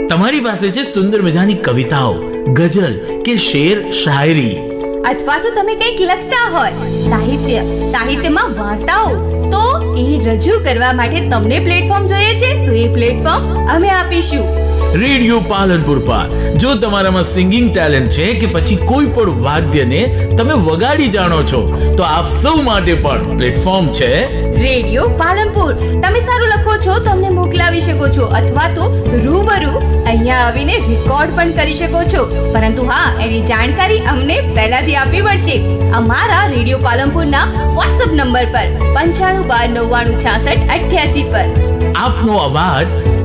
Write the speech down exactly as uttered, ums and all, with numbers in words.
તમારી પાસે છે સુંદર મજાની કવિતાઓ, ગઝલ કે શેર શાયરી, અથવા તો તમે કંઈક લખતા હોય, સાહિત્ય સાહિત્યમાં વાર્તાઓ, તો એ રજૂ કરવા માટે તમને પ્લેટફોર્મ જોઈએ છે, તો એ પ્લેટફોર્મ અમે આપીશું રેડિયો પાલનપુર પર. જો તમારામાં સિંગિંગ ટેલેન્ટ છે કે પછી કોઈ પણ વાદ્યને તમે વગાડી જાણો છો, તો આપ સૌ માટે પણ પ્લેટફોર્મ છે રેડિયો પાલનપુર. તમે સારું લખો છો તો અમને મોકલાવી શકો છો, અથવા તો રૂબરૂ અહીંયા આવીને રેકોર્ડ પણ કરી શકો છો. પરંતુ હા, એની જાણકારી અમને પહેલાથી આપવી પડશે અમારા રેડિયો પાલનપુરના વોટ્સએપ નંબર પર પંચાણું બાર નવ્વાણું છાસઠ અઠ્યાસી પર. આપનો અવાજ